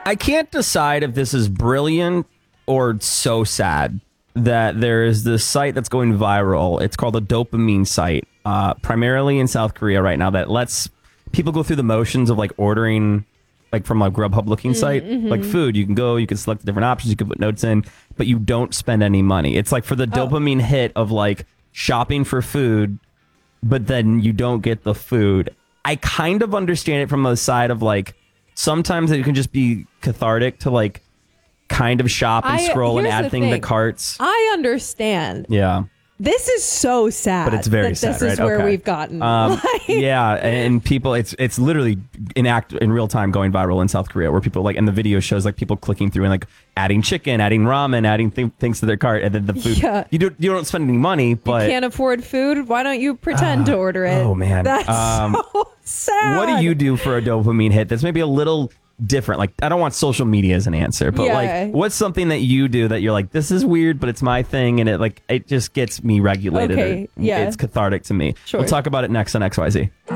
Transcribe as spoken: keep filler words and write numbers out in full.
I can't decide if this is brilliant or so sad that there is this site that's going viral. It's called a dopamine site, uh, primarily in South Korea right now, that lets people go through the motions of like ordering like from a Grubhub looking site, mm-hmm. like food. You can go, you can select the different options, you can put notes in, but you don't spend any money. It's like for the oh. dopamine hit of like shopping for food, but then you don't get the food. I kind of understand it from the side of like, sometimes it can just be cathartic to like kind of shop and I, scroll and add things to carts. I understand. Yeah. This is so sad. But it's very that sad, This right? is where okay. we've gotten. Um, like, yeah, and people, it's it's literally in act in real time going viral in South Korea, where people like, and the video shows like people clicking through and like adding chicken, adding ramen, adding th- things to their cart, and then the food. Yeah. You don't you don't spend any money, but you can't afford food. Why don't you pretend uh, to order it? Oh man, that's um, so sad. What do you do for a dopamine hit that's maybe a little different? Like, I don't want social media as an answer, but yeah. like, what's something that you do that you're like, this is weird, but it's my thing, and it like it just gets me regulated. Okay, or yeah, it's cathartic to me. Sure. We'll talk about it next on X Y Z.